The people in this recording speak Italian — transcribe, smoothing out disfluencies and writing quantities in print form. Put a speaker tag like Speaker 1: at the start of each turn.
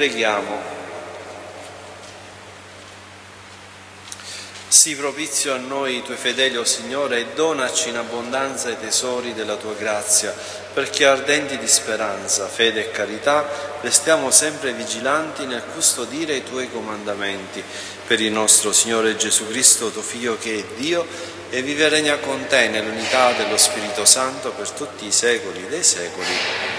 Speaker 1: Preghiamo. Sii propizio a noi, i tuoi fedeli, o Signore, e donaci in abbondanza i tesori della tua grazia, perché ardenti di speranza, fede e carità, restiamo sempre vigilanti nel custodire i tuoi comandamenti. Per il nostro Signore Gesù Cristo, tuo Figlio, che è Dio, e vive e regna con te nell'unità dello Spirito Santo per tutti i secoli dei secoli.